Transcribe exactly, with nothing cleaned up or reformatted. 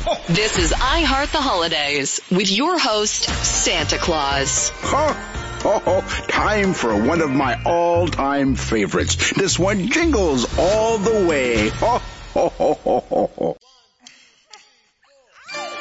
This is I Heart the Holidays with your host, Santa Claus. Ho, ho, ho. Time for one of my all-time favorites. This one jingles all the way. Ho, ho, ho, ho, ho, ho.